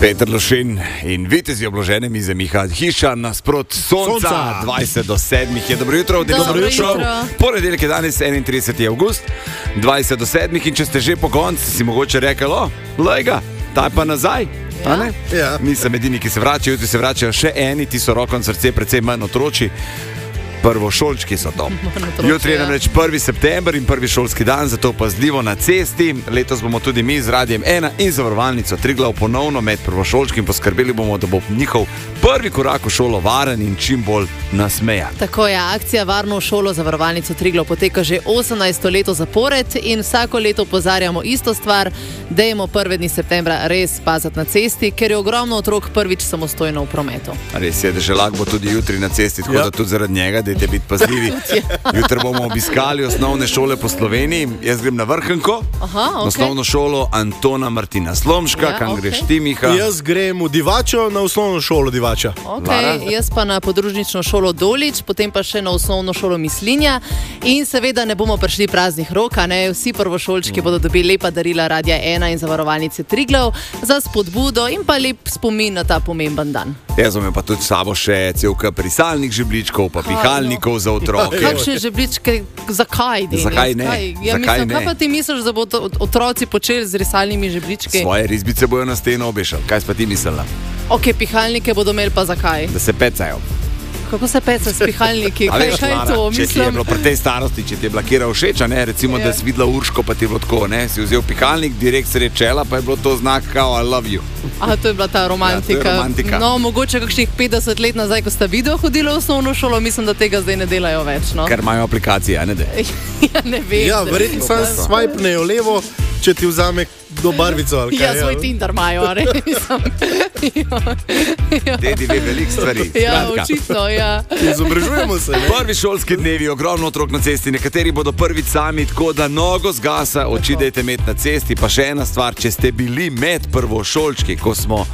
Peter Lošin in vitezi obložene mize Miha Hiša nasprot sonca. 20 do 7 je. Dobro jutro, Dobro jutro. Ponedeljek je danes 31. avgust, 20 do 7 in če ste že po koncu, si mogoče rekli, lejga, taj pa nazaj. Ja. Nisem edini, ki se vračajo, jutri se vračajo še eni, ti so roko na srce, precej manj otroči. Prvošolčki so to. Jutri je namreč 1. september in prvi šolski dan, zato pazljivo na cesti. Letos bomo tudi mi z Radiem 1 in Zavarovalnico Triglav ponovno med prvošolčki in poskrbeli bomo, da bo njihov prvi korak v šolo varen in čim bolj nasmejan. Tako je, akcija Varno v šolo Zavarovalnico Triglav poteka že 18. leto zapored in vsako leto opozarjamo isto stvar, dajmo 1. septembra res paziti na cesti, ker je ogromno otrok prvič samostojno v prometu. Res je, da že lahko bo tudi jutri na cesti, tako da tudi zaradi njega dajte biti pazljivi. Jutri bomo obiskali osnovne šole po Sloveniji. Jaz grem na Vrhunko, na osnovno šolo Antona Martina Slomška, kam greš ti, Miha? Jaz grem v Divačo, na osnovno šolo Divača. Jaz pa na podružnično šolo Dolič, potem pa še na osnovno šolo Mislinja in seveda ne bomo prišli praznih rok, vsi prvošolčki bodo dobili lepa darila Radia 1 in Zavarovalnice Triglav za spodbudo in pa lep spomin na ta pomemben dan. Jaz bom pa tudi s sabo še celka prisalnih žebličkov, pa pihalnikov za otroke. Kakšne žebličke, zakaj? Zakaj ne? Kaj pa ti misliš, da bodo otroci počeli z risalnimi žeblički? Svoje risbice bojo na steno obešali. Kaj si pa ti mislila? Pihalnike bodo imeli pa zakaj? Da se pecajo. Kako se peca s pihalniki? Kaj je to? Če ti je bilo pri tej starosti, če ti je bila kjera všeč, recimo, da si videla Urško, pa ti je bilo tako, si vzel pihalnik, direkt srečela, pa je bilo to znak kao I love you. To je bila ta romantika. No, mogoče kakšnih 50 let nazaj, ko sta video hodila v osnovno šolo, mislim, da tega zdaj ne delajo več. Ker imajo aplikacije, ne? Ne vem. Ja, verjetno sam swipnejo levo, če ti vzame do barvico. Svoj Tinder imajo, Dedi ve veliko stvari. Očitno, Izobražujemo se. Prvi šolski dnevi, ogromno otrok na cesti, nekateri bodo prvič sami, tako da nogo zgasa, oči dajte imeti na cesti. Pa še ena stvar, če ste bili med prvošolčki, ko smo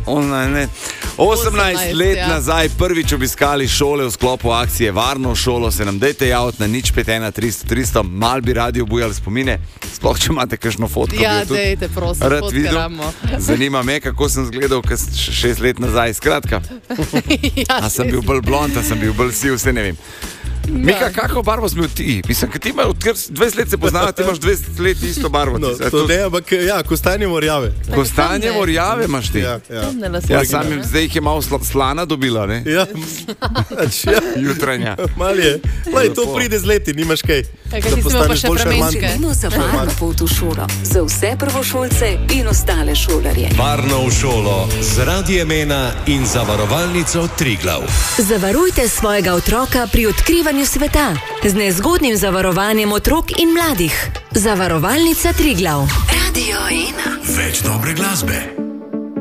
18 let nazaj prvič obiskali šole v sklopu akcije Varno v šolo, se nam dajte javiti na 051 300 300, mal bi radi obujali spomine, sploh če imate kakšno fotko. Dajte, prosim, fotkaramo. Zanima me, kako sem zgledal 6 let nazaj, skratka. A sem bil bolj blond, a sem bil bolj siv, vse ne vem. Mika, kako barvo si imel ti? Mislim, ti imaš, ker 20 let se poznava, ti imaš 20 let isto barvo. To ne, ampak kostanje morjave. Kostanje morjave imaš ti? Sam zdaj jih je malo slana dobila, ne? Jutranja. Mal je. To pride z leti, nimaš kaj. Da postaneš bolj šarmantka. Skrbimo za varno pot v šolo, za vse prvošolce in ostale šolarje. Varno v šolo z Radiem 1 in Zavarovalnico Triglav. Zavarujte svojega otroka pri odkrivanju sveta z nezgodnim zavarovanjem otrok in mladih. Zavarovalnica Triglav. Radio 1. Več dobre glasbe.